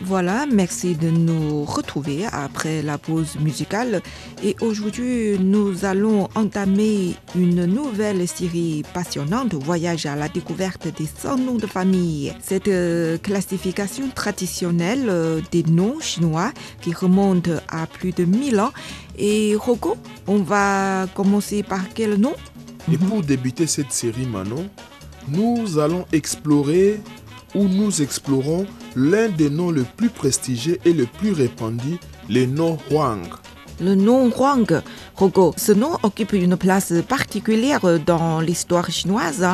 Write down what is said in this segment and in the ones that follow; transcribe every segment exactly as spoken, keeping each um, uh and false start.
Voilà, merci de nous retrouver après la pause musicale. Et aujourd'hui, nous allons entamer une nouvelle série passionnante, Voyage à la découverte des cent noms de famille. Cette euh, classification traditionnelle euh, des noms chinois qui remonte à plus de mille ans. Et Rocco, on va commencer par quel nom? Et pour débuter cette série, Manon, nous allons explorer où nous explorons l'un des noms les plus prestigieux et le plus répandus, le nom Huang. Le nom Huang, Rocco, ce nom occupe une place particulière dans l'histoire chinoise.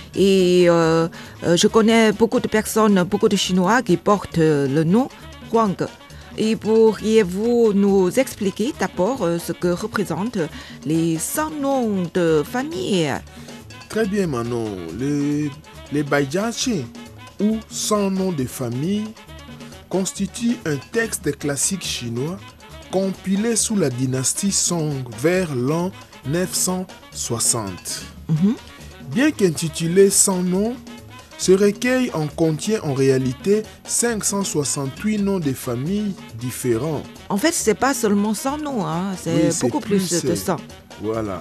Et euh, je connais beaucoup de personnes, beaucoup de Chinois qui portent le nom Huang. Et pourriez-vous nous expliquer d'abord ce que représentent les cent noms de famille? Très bien, Manon. Les, les Baijiaqi, ou cent noms de famille, constitue un texte classique chinois compilé sous la dynastie Song vers l'an neuf cent soixante. Mm-hmm. Bien qu'intitulé cent noms, ce recueil en contient en réalité cinq cent soixante-huit noms de familles différents. En fait, ce n'est pas seulement cent noms, hein, c'est oui, beaucoup plus, plus de cent. Voilà.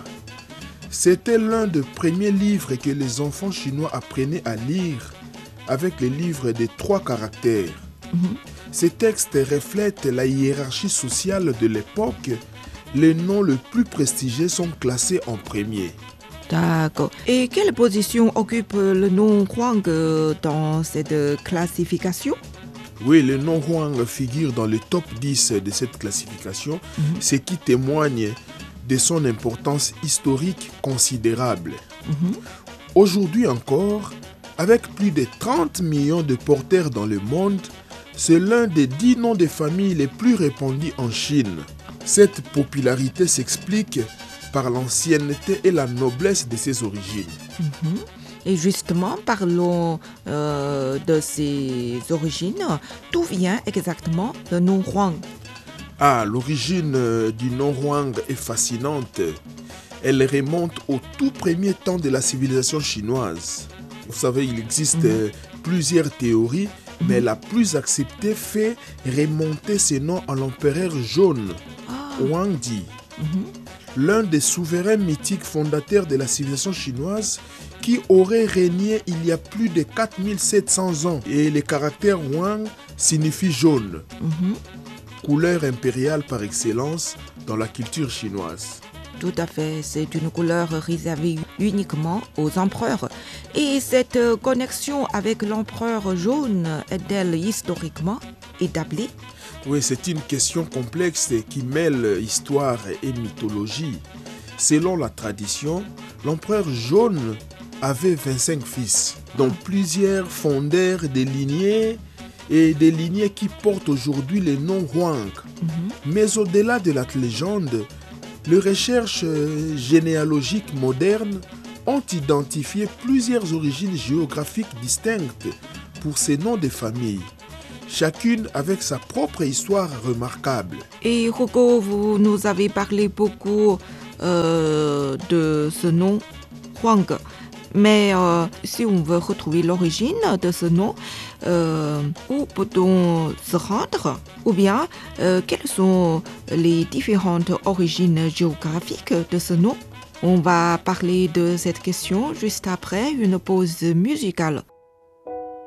C'était l'un des premiers livres que les enfants chinois apprenaient à lire avec les livres de trois caractères. Mm-hmm. Ces textes reflètent la hiérarchie sociale de l'époque. Les noms les plus prestigieux sont classés en premier. D'accord. Et quelle position occupe le nom Huang dans cette classification? Oui, le nom Huang figure dans le top dix de cette classification, mm-hmm. ce qui témoigne de son importance historique considérable. Mm-hmm. Aujourd'hui encore, avec plus de trente millions de porteurs dans le monde, c'est l'un des dix noms de famille les plus répandus en Chine. Cette popularité s'explique par l'ancienneté et la noblesse de ses origines. Mm-hmm. Et justement, parlons euh, de ses origines. D'où vient exactement le nom Huang? Ah, l'origine du nom Huang est fascinante. Elle remonte au tout premier temps de la civilisation chinoise. Vous savez, il existe mmh. plusieurs théories, mmh. mais la plus acceptée fait remonter ce nom à l'empereur jaune, ah. Huang Di, mmh. l'un des souverains mythiques fondateurs de la civilisation chinoise qui aurait régné il y a plus de quatre mille sept cents ans. Et le caractère Huang signifie jaune, mmh. couleur impériale par excellence dans la culture chinoise. Tout à fait, c'est une couleur réservée uniquement aux empereurs. Et cette connexion avec l'empereur jaune est-elle historiquement établie? Oui, c'est une question complexe qui mêle histoire et mythologie. Selon la tradition, l'empereur jaune avait vingt-cinq fils, dont plusieurs fondèrent des lignées et des lignées qui portent aujourd'hui le nom Huang. Mm-hmm. Mais au-delà de la légende, les recherches généalogiques modernes ont identifié plusieurs origines géographiques distinctes pour ces noms de famille, chacune avec sa propre histoire remarquable. Et Rocco, vous nous avez parlé beaucoup euh, de ce nom Huang. Mais euh, si on veut retrouver l'origine de ce nom, euh, où peut-on se rendre? Ou bien, euh, quelles sont les différentes origines géographiques de ce nom? On va parler de cette question juste après une pause musicale.